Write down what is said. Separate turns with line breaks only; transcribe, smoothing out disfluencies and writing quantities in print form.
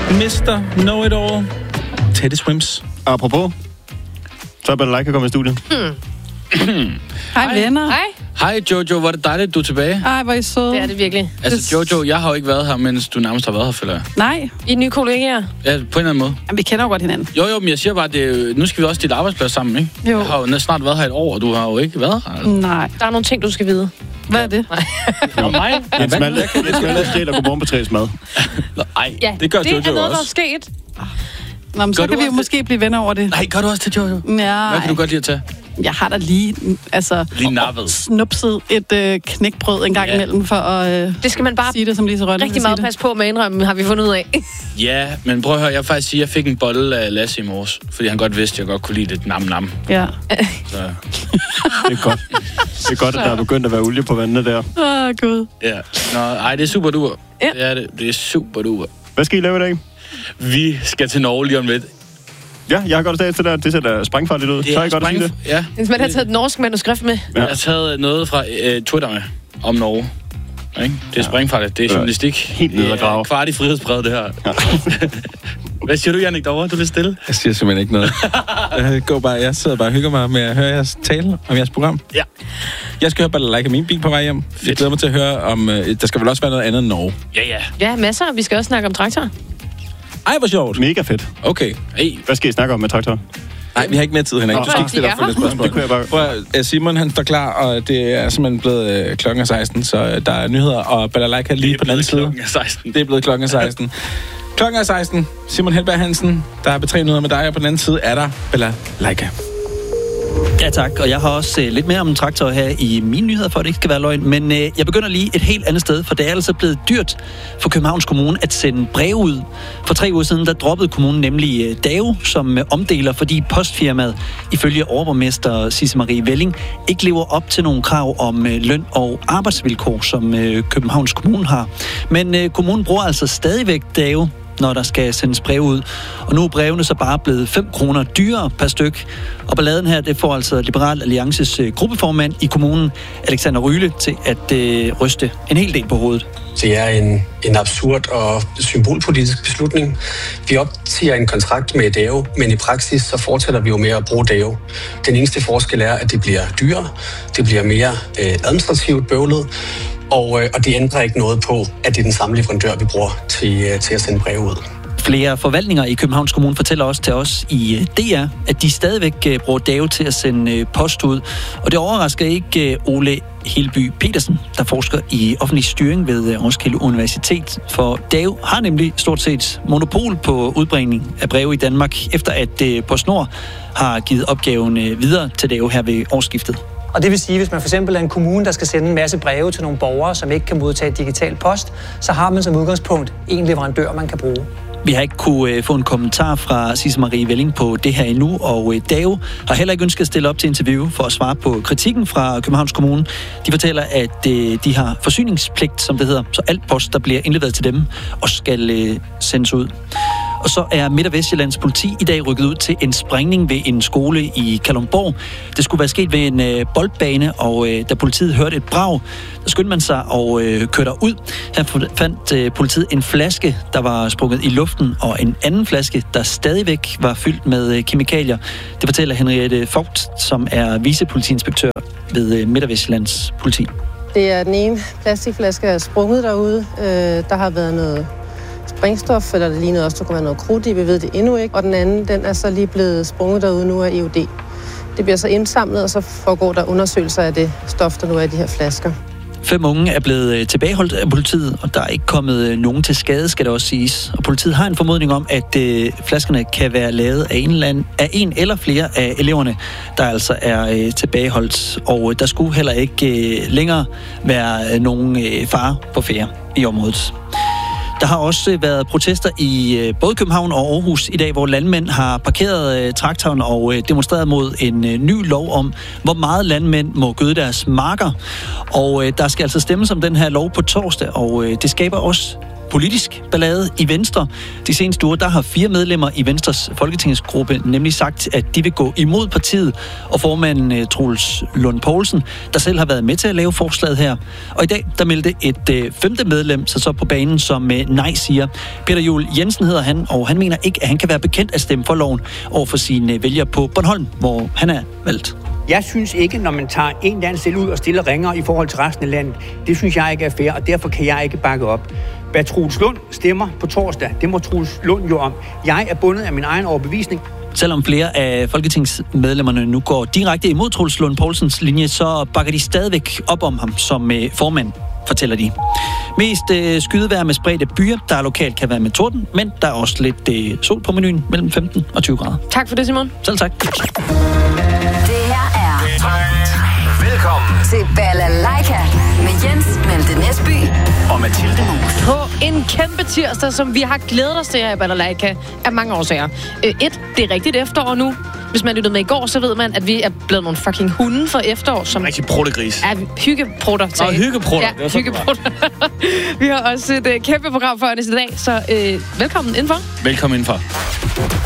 Mr. Know-It-All, Teddy Swims.
Apropos, så er Balalaika kommet i studiet.
Hej venner.
Hej Jojo, hvor er det dejligt, du er tilbage.
Ej, hvor er I søde.
Det er det virkelig.
Altså Jojo, jeg har jo ikke været her, mens du nærmest har været her, føler jeg.
Nej.
I er nye kollegaer?
Ja, på en eller anden måde.
Jamen, vi kender jo godt hinanden.
Jo, men jeg siger bare, nu skal vi også dele arbejdsplads sammen, ikke?
Jo.
Jeg har jo snart været her et år, og du har jo ikke været her. Altså.
Nej.
Der er nogle ting, du skal vide.
Hvad er det?
Nå, mig?
En smal stjæl og godmorgen på træs mad.
Nej, det gør Jojo også.
Det er noget, der er sket.
Nå, men så kan vi jo måske blive venner over det.
Nej, gør du også til Jojo?
Ja.
Hvad kan du godt lide at tage?
Jeg har da lige
nappet.
Snupset et knækbrød en gang imellem for at
det skal man bare
sige det, som Lise Rønne
rigtig meget passe på med indrømme, har vi fundet ud af.
Ja, men prøv at høre, jeg vil faktisk sige, at jeg fik en bolle af Lasse i morges, fordi han godt vidste, at jeg godt kunne lide lidt nam-nam.
Ja.
Så.
Det er godt. Det er godt, at der er begyndt at være olie på vandene der.
Gud.
Ja. Nå, ej, det er super duper.
Ja.
Det er det. Det er super duper.
Hvad skal I lave i dag?
Vi skal til Norge lige om lidt.
Ja, jeg har godt stedet til det. Det ser da sprængfarligt ud. Så er I godt at sige det.
Ja.
Man har taget et norsk manuskript med.
Ja. Jeg har taget noget fra Twitter med om Norge. Ikke? Det er sprængfarligt. Det er journalistik.
Helt ned ad grave.
Kvart i frihedsbrevet, det her. Ja. Hvad siger du, Jannik, derovre? Du er lidt stille.
Jeg siger simpelthen ikke noget. Jeg sidder bare og hygger mig med at høre jeres tale om jeres program.
Ja.
Jeg skal høre Balalaika min bil på vej hjem. Jeg glæder mig til at høre om... der skal vel også være noget andet end Norge.
Ja.
Ja, masser. Vi skal også snakke om traktor.
Ej, hvor sjovt.
Mega fedt.
Okay.
Hey.
Hvad skal I snakke om med traktor?
Nej, vi har ikke mere tid, Henrik. Du skal ikke stille op for det spørgsmål.
Det kunne jeg bare...
Simon, han står klar, og det er simpelthen blevet klokken 16, så der er nyheder, og Balalaika lige på den anden side. Det er blevet klokken 16. Klokken er 16. Simon Helberg Hansen, der er B3 nyheder med dig, og på den anden side er der Balalaika.
Ja tak, og jeg har også lidt mere om en traktor her i mine nyheder, for at det ikke skal være løgn. Men jeg begynder lige et helt andet sted, for det er altså blevet dyrt for Københavns Kommune at sende brev ud. For 3 uger siden, der droppede kommunen nemlig DAO, som omdeler, fordi postfirmaet ifølge overborgmester Sisse Marie Velling ikke lever op til nogle krav om løn og arbejdsvilkår, som Københavns Kommune har. Men kommunen bruger altså stadigvæk DAO, når der skal sendes brev ud. Og nu er brevene så bare blevet 5 kroner dyrere per styk. Og balladen her, det får altså Liberal Alliances gruppeformand i kommunen, Alexander Ryle, til at ryste en hel del på hovedet.
Det er en absurd og symbolpolitisk beslutning. Vi opsiger en kontrakt med DAO, men i praksis så fortsætter vi jo med at bruge DAO. Den eneste forskel er, at det bliver dyrere, det bliver mere administrativt bøvlet, og det ændrer ikke noget på, at det er den samme leverandør, vi bruger til at sende breve ud.
Flere forvaltninger i Københavns Kommune fortæller også til os i DR, at de stadigvæk bruger DAO til at sende post ud. Og det overrasker ikke Ole Helby Petersen, der forsker i offentlig styring ved Roskilde Universitet. For DAO har nemlig stort set monopol på udbringning af breve i Danmark, efter at PostNord har givet opgaven videre til DAO her ved årsskiftet.
Og det vil sige, at hvis man for eksempel er en kommune, der skal sende en masse breve til nogle borgere, som ikke kan modtage digital post, så har man som udgangspunkt en leverandør, man kan bruge.
Vi har ikke kunne få en kommentar fra Sisse Marie Velling på det her endnu, og DAO har heller ikke ønsket at stille op til interview for at svare på kritikken fra Københavns Kommune. De fortæller, at de har forsyningspligt, som det hedder, så alt post, der bliver indleveret til dem, og skal sendes ud. Og så er Midt- og Vestjyllands politi i dag rykket ud til en sprængning ved en skole i Kalundborg. Det skulle være sket ved en boldbane, og da politiet hørte et brag, der skyndte man sig og kørte ud. Her fandt politiet en flaske, der var sprunget i luften, og en anden flaske, der stadigvæk var fyldt med kemikalier. Det fortæller Henriette Vogt, som er vicepolitiinspektør ved Midt- og Vestjyllands politi.
Det er den ene plastikflaske, der er sprunget derude. Der har været noget sprængstof, eller det lignede også, der kunne være noget krudt i, vi ved det endnu ikke. Og den anden, den er så lige blevet sprunget derude nu af EUD. Det bliver så indsamlet, og så foregår der undersøgelser af det stof, der nu er i de her flasker.
5 unge er blevet tilbageholdt af politiet, og der er ikke kommet nogen til skade, skal det også siges. Og politiet har en formodning om, at flaskerne kan være lavet af en eller flere af eleverne, der altså er tilbageholdt. Og der skulle heller ikke længere være nogen fare på færde i området. Der har også været protester i både København og Aarhus i dag, hvor landmænd har parkeret traktoren og demonstreret mod en ny lov om, hvor meget landmænd må gøde deres marker. Og der skal altså stemmes om den her lov på torsdag, og det skaber også politisk ballade i Venstre. De seneste uger, der har 4 medlemmer i Venstres folketingsgruppe nemlig sagt, at de vil gå imod partiet, og formanden Troels Lund Poulsen, der selv har været med til at lave forslaget her. Og i dag, der meldte et 5. medlem sig så på banen, som nej siger. Peter Juel Jensen hedder han, og han mener ikke, at han kan være bekendt at stemme for loven over for sine vælgere på Bornholm, hvor han er valgt.
Jeg synes ikke, når man tager en dansk selv ud og stiller ringer i forhold til resten af landet, det synes jeg ikke er fair, og derfor kan jeg ikke bakke op. Hvad Troels Lund stemmer på torsdag, det må Troels Lund jo om. Jeg er bundet af min egen overbevisning.
Selvom flere af folketingsmedlemmerne nu går direkte imod Troels Lund Poulsens linje, så bakker de stadigvæk op om ham som formand, fortæller de. Mest skydevejr med spredte byer, der lokalt kan være med torden, men der er også lidt sol på menuen mellem 15 og 20 grader.
Tak for det, Simon.
Selv tak.
Det her er velkommen til Balalaika med Jens Malte Næsby
Og Mathilde Mus.
På en kæmpe tirsdag, som vi har glædet os til her i Balalaika af mange årsager. Det er rigtigt efterår nu. Hvis man lyttede med i går, så ved man, at vi er blevet nogle fucking hunde for efterår. Som
rigtig pruttegris.
Er hyggeprutter.
Nå, hyggeprutter.
Ja, hyggeprutter. Vi har også et kæmpe program for os i dag, så velkommen indenfor.
Velkommen indenfor.